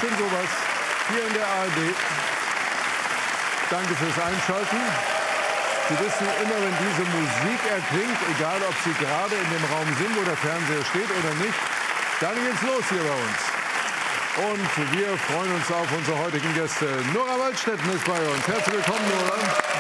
Gespräch und sowas hier in der ARD. Danke fürs Einschalten. Sie wissen immer, wenn diese Musik erklingt, egal ob Sie gerade in dem Raum sind, wo der Fernseher steht oder nicht, dann geht's los hier bei uns. Und wir freuen uns auf unsere heutigen Gäste. Nora Waldstetten ist bei uns. Herzlich willkommen, Nora.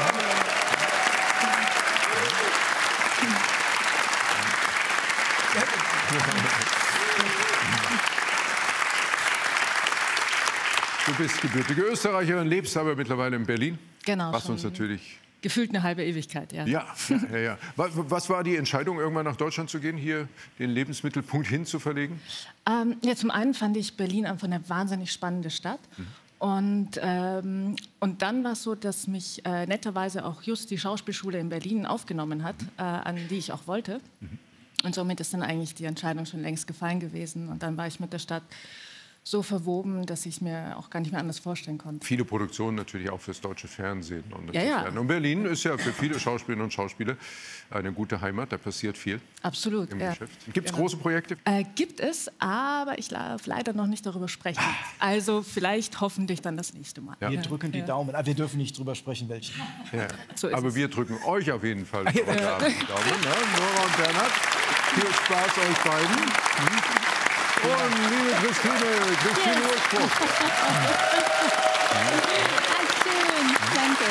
Du bist gebürtige Österreicherin, lebst aber mittlerweile in Berlin. Genau. Was uns natürlich gefühlt eine halbe Ewigkeit, ja. Ja. Was war die Entscheidung, irgendwann nach Deutschland zu gehen, hier den Lebensmittelpunkt hinzuverlegen? Ja, zum einen fand ich Berlin einfach eine wahnsinnig spannende Stadt. Und dann war es so, dass mich netterweise auch just die Schauspielschule in Berlin aufgenommen hat, an die ich auch wollte. Und somit ist dann eigentlich die Entscheidung schon längst gefallen gewesen. Und dann war ich mit der Stadt so verwoben, dass ich es mir auch gar nicht mehr anders vorstellen konnte. Viele Produktionen natürlich auch fürs deutsche Fernsehen. Und, Ja. Und Berlin ist ja für viele Schauspielerinnen und Schauspieler eine gute Heimat. Da passiert viel. Absolut. Im Geschäft. Gibt es große Projekte? Gibt es, aber ich darf leider noch nicht darüber sprechen. Also vielleicht hoffentlich dann das nächste Mal. Wir drücken die Daumen. Aber wir dürfen nicht drüber sprechen, welchen. Ja. So ist Aber es. wir drücken euch auf jeden Fall die Daumen. Nora und Bernhard, viel Spaß euch beiden. Und liebe Christine Urspruch. Ach, schön, danke.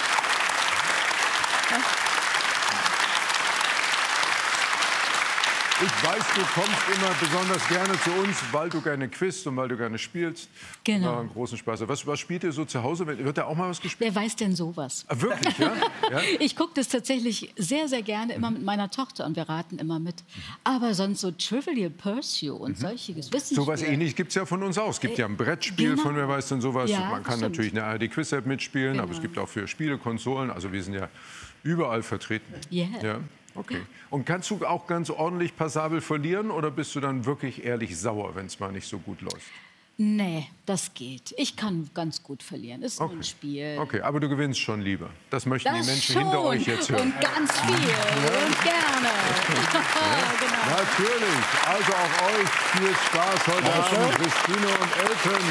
Ich weiß, du kommst immer besonders gerne zu uns, weil du gerne quizt und weil du gerne spielst. Genau. Einen großen Spaß. Was spielt ihr so zu Hause? Wird da auch mal was gespielt? Wer weiß denn sowas? Ah, wirklich, ja? Ja? Ich gucke das tatsächlich sehr, sehr gerne immer mit meiner Tochter und wir raten immer mit. Aber sonst so Trivial Pursuit und solches Wissensspiel. So was Ähnliches gibt es ja von uns auch. Es gibt ja ein Brettspiel Genau. von wer weiß denn sowas. Ja, Man kann stimmt. natürlich eine ARD-Quiz-App mitspielen, aber es Genau. gibt auch für Spiele, Konsolen. Also wir sind ja überall vertreten. Yeah. Ja, okay. Und kannst du auch ganz ordentlich passabel verlieren oder bist du dann wirklich ehrlich sauer, wenn es mal nicht so gut läuft? Nee, das geht. Ich kann ganz gut verlieren. Ist nur ein Spiel. Okay, aber du gewinnst schon lieber. Das möchten die Das Menschen schon. hinter euch jetzt hören. Und ganz viel und gerne. Genau. Natürlich. Also auch euch viel Spaß heute Abend, Christine und Elton.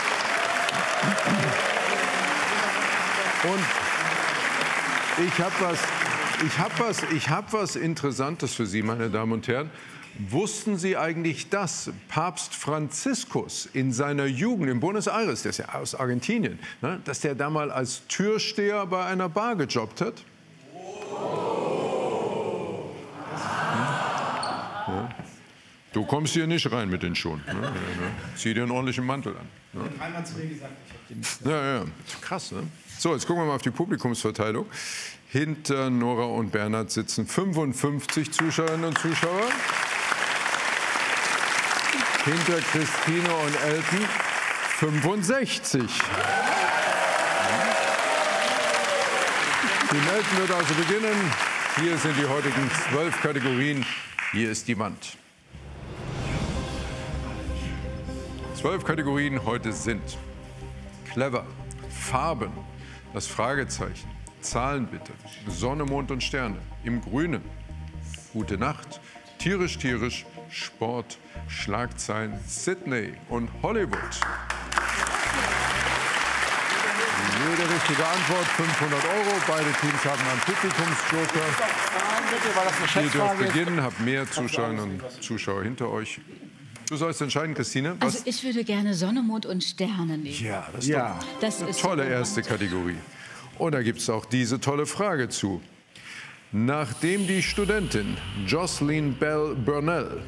Und ich hab was Interessantes für Sie, meine Damen und Herren. Wussten Sie eigentlich, dass Papst Franziskus in seiner Jugend in Buenos Aires, der ist ja aus Argentinien, ne, dass der da mal als Türsteher bei einer Bar gejobbt hat? Ja. Du kommst hier nicht rein mit den Schuhen. Ne? Ja. Zieh dir einen ordentlichen Mantel an. Ne? Ich habe einmal zu mir gesagt, ich habe den nicht. Ja. Krass, ne? So, jetzt gucken wir mal auf die Publikumsverteilung. Hinter Nora und Bernhard sitzen 55 Zuschauerinnen und Zuschauer. Hinter Christine und Elton 65. Die Elton wird also beginnen. Hier sind die heutigen 12 Kategorien. Hier ist die Wand. 12 Kategorien heute sind clever, Farben, das Fragezeichen, Zahlen bitte, Sonne, Mond und Sterne, im Grünen, Gute Nacht, tierisch, tierisch, Sport, Schlagzeilen, Sydney und Hollywood. Jede richtige Antwort 500 €. Beide Teams haben einen Publikumsjoker. Bitte, war das eine Ihr Schätzfrage? dürft beginnen, habt mehr Zuschauerinnen und Zuschauer hinter euch. Du sollst entscheiden, Christine. Was? Also ich würde gerne Sonne, Mond und Sterne nehmen. Ja, das ist Ja. Das eine ist tolle so erste Kategorie. Und da gibt es auch diese tolle Frage zu. Nachdem die Studentin Jocelyn Bell Burnell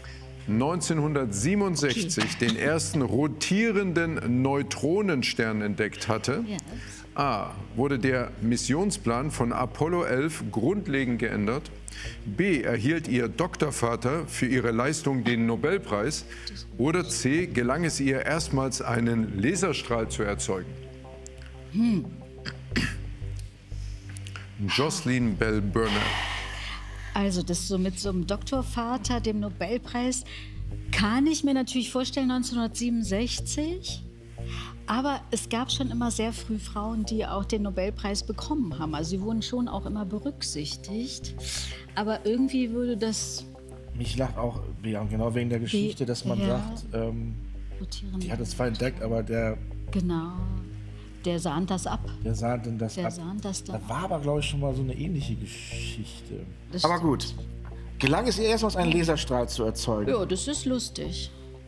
1967 den ersten rotierenden Neutronenstern entdeckt hatte, Yes. A. Wurde der Missionsplan von Apollo 11 grundlegend geändert. B. Erhielt ihr Doktorvater für ihre Leistung den Nobelpreis. Oder C. Gelang es ihr erstmals einen Laserstrahl zu erzeugen. Jocelyn Bell Burnell. Also das so mit so einem Doktorvater, dem Nobelpreis, kann ich mir natürlich vorstellen 1967. Aber es gab schon immer sehr früh Frauen, die auch den Nobelpreis bekommen haben. Also sie wurden schon auch immer berücksichtigt. Aber irgendwie würde das... Mich lacht auch, ja, genau wegen der Geschichte, dass man Ja. sagt, rotierende. Die hat es zwar entdeckt, aber der Genau. Der sahnt das ab. Der sah denn das Der ab. sahnt das dann Da war aber, glaube ich, schon mal so eine ähnliche Geschichte. Das Aber stimmt. gut. Gelang es ihr erstmals, einen Laserstrahl zu erzeugen? Ja, das ist lustig.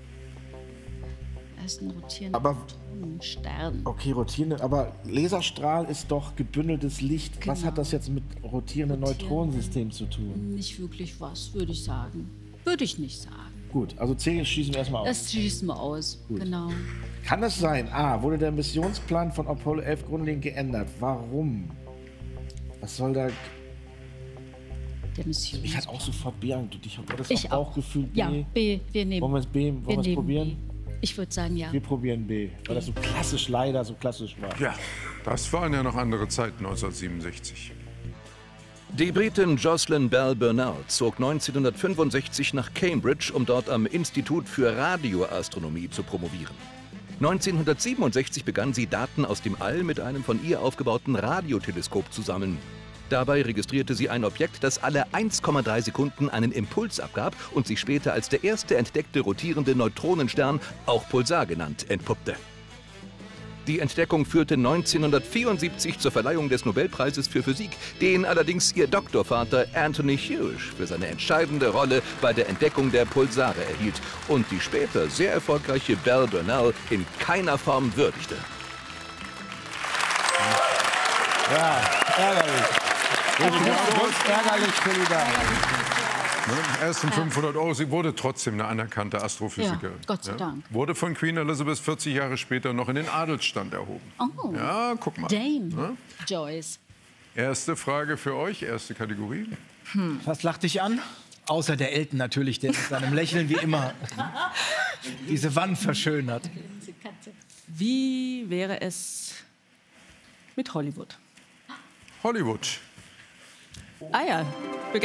Er ist ein rotierender Aber- Neutronenstern. Okay, rotierende, aber Laserstrahl ist doch gebündeltes Licht. Was Genau. hat das jetzt mit rotierendem Rotierende- Neutronensystem zu tun? Nicht wirklich was, würde ich sagen. Würde ich nicht sagen. Gut, also 10 schießen wir erstmal aus. Das schießen wir aus. Genau. Kann es sein, A, wurde der Missionsplan von Apollo 11 grundlegend geändert? Warum? Was soll da... Der Mission. Ich hatte auch sofort B angedrückt. Ich habe das Ich auch. Bauchgefühl B. Ja, B. Wir nehmen. Wollen wir es B, wollen wir es nehmen probieren? B. Ich würde sagen, ja. Wir probieren B, weil das so klassisch, leider so klassisch war. Ja, das waren ja noch andere Zeiten 1967. Die Britin Jocelyn Bell Burnell zog 1965 nach Cambridge, um dort am Institut für Radioastronomie zu promovieren. 1967 begann sie, Daten aus dem All mit einem von ihr aufgebauten Radioteleskop zu sammeln. Dabei registrierte sie ein Objekt, das alle 1,3 Sekunden einen Impuls abgab und sich später als der erste entdeckte rotierende Neutronenstern, auch Pulsar genannt, entpuppte. Die Entdeckung führte 1974 zur Verleihung des Nobelpreises für Physik, den allerdings ihr Doktorvater Anthony Hewish für seine entscheidende Rolle bei der Entdeckung der Pulsare erhielt und die später sehr erfolgreiche Bell Burnell in keiner Form würdigte. Ja, ärgerlich. Ärgerlich für die Dame. Ersten 500 Euro. Sie wurde trotzdem eine anerkannte Astrophysikerin. Ja, Gott sei Dank. Wurde von Queen Elizabeth 40 Jahre später noch in den Adelsstand erhoben. Oh. Ja, guck mal. Dame Joyce. Erste Frage für euch, erste Kategorie. Was lacht dich an? Außer der Elton natürlich, der mit seinem Lächeln wie immer diese Wand verschönert. Wie wäre es mit Hollywood? Hollywood. Ah ja,